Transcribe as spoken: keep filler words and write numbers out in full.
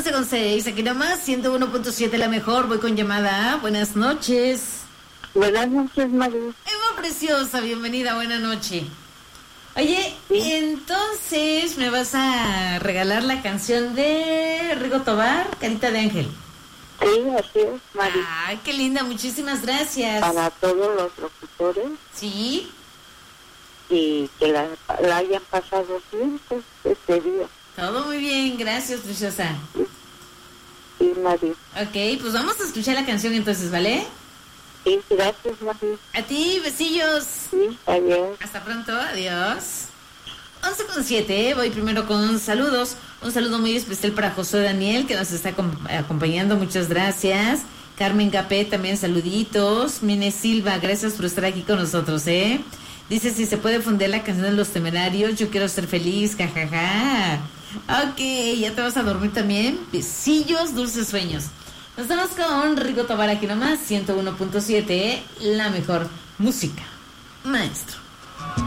once con seis, aquí nomás, ciento uno punto siete la mejor. Voy con llamada. Buenas noches. Buenas noches, María. Eva preciosa, bienvenida, buena noche. Oye, sí. Entonces me vas a regalar la canción de Rigo Tobar, Carita de Ángel. Sí, así es, María. Ay, qué linda, muchísimas gracias. Para todos los locutores. Sí. Y que la, la hayan pasado bien, pues, este día. Todo muy bien, gracias, preciosa. Sí, sí, María. Ok, pues vamos a escuchar la canción entonces, ¿vale? Sí, gracias, María. A ti, besillos. Sí, adiós. Hasta pronto, adiós. once con siete, voy primero con saludos. Un saludo muy especial para José Daniel, que nos está acompañando, muchas gracias. Carmen Capé, también saluditos. Mine Silva, gracias por estar aquí con nosotros, ¿eh? Dice, si se puede fundir la canción de Los Temerarios, yo quiero ser feliz, jajaja. Ok, ya te vas a dormir también. Besillos, dulces sueños. Nos vamos con Rigo Tobar aquí nomás, ciento uno punto siete, la mejor música. Maestro.